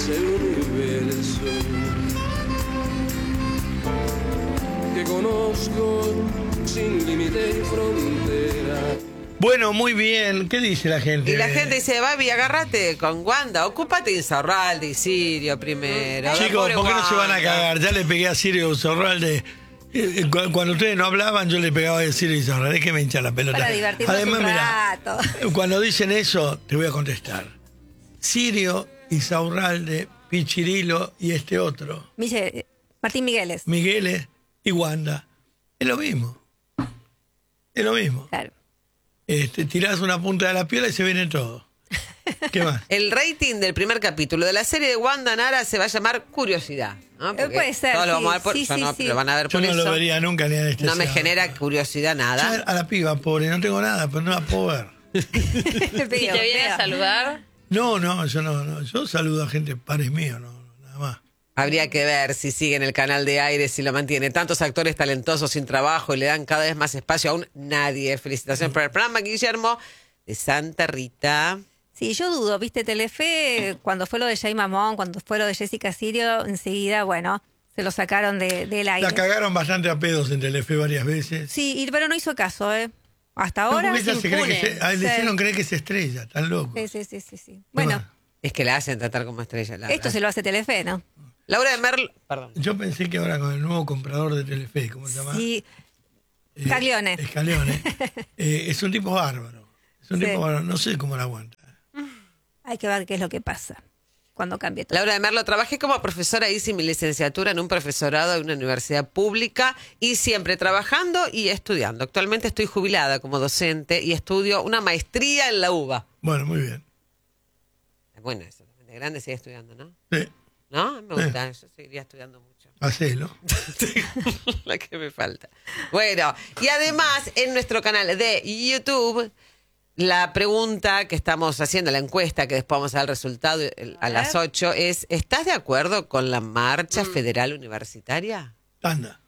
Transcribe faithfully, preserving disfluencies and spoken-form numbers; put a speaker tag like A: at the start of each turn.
A: es el universo que conozco sin límite y frontera.
B: Bueno, muy bien. ¿Qué dice la gente?
C: Y la gente dice, Babi, agárrate con Wanda, ocúpate de Insaurralde y Sirio primero.
B: Chicos, ¿por qué no se van a cagar? Ya le pegué a Sirio Insaurralde. Eh, cu- Cuando ustedes no hablaban, yo le pegaba a Sirio Insaurralde. Es que me hincha la pelota.
D: Para divertirnos
B: Además,
D: un
B: mirá,
D: rato.
B: cuando dicen eso, te voy a contestar. Sirio, Insaurralde, Pichirilo y este otro,
D: Mille- Martín Migueles.
B: Migueles y Wanda. Es lo mismo. Es lo mismo.
D: Claro.
B: Este, tirás una punta de la piola y se viene todo. ¿Qué más?
C: El rating del primer capítulo de la serie de Wanda Nara se va a llamar Curiosidad, ¿no? Porque
D: Puede ser,
C: todos lo
D: sí,
C: vamos a ver por,
D: sí,
C: yo
D: sí,
C: no,
D: sí.
C: lo van a ver
B: Yo
C: por
B: no
C: eso.
B: lo vería nunca ni anestesiado.
C: No me genera curiosidad nada.
B: Ya a la piba, pobre, no tengo nada, pero no la puedo ver.
D: Feo,
E: Si te viene
D: feo.
E: a saludar,
B: No, no, yo no, no. Yo saludo a gente pares míos, no, no, nada más.
C: Habría que ver si sigue en el canal de aire, si lo mantiene. Tantos actores talentosos sin trabajo y le dan cada vez más espacio a un nadie. Felicitaciones por el programa, Guillermo de Santa Rita.
D: Sí, yo dudo, viste, Telefe, cuando fue lo de Jay Mamón, cuando fue lo de Jessica Sirio, enseguida, bueno, se lo sacaron de, del aire.
B: La cagaron bastante a pedos en Telefe varias veces.
D: Sí, y- pero no hizo caso, ¿eh? Hasta
B: No,
D: ahora.
B: porque ella
D: sí.
B: se cree que
E: impune.
B: se, a él le
D: Sí.
B: hicieron creer que se estrella, tan loco.
D: Sí, sí, sí, sí, sí. Bueno,
C: Es que la hacen tratar como estrella. La,
D: esto se lo hace Telefe, ¿no?
C: Laura de Merlo. Perdón.
B: Yo pensé que ahora con el nuevo comprador de Telefe, ¿cómo se llama?
D: Sí,
B: Eh,
D: Scaglione.
B: Scaglione. Eh, es un tipo bárbaro. Es un
D: Sí.
B: tipo bárbaro. No sé cómo la aguanta.
D: hay que ver qué es lo que pasa cuando cambie todo.
C: Laura de Merlo, trabajé como profesora, hice mi licenciatura en un profesorado de una universidad pública y siempre trabajando y estudiando. Actualmente estoy jubilada como docente y estudio una maestría en la UBA.
B: Bueno, muy bien.
C: Bueno, eso también de grande sigue estudiando, ¿no?
B: Sí,
C: ¿No? Me gusta, yo seguiría estudiando mucho.
B: hacelo.
C: La que me falta. Bueno, y además en nuestro canal de YouTube, la pregunta que estamos haciendo, la encuesta, que después vamos a dar el resultado el- a las ocho, es: ¿estás de acuerdo con la marcha federal universitaria?
B: Anda.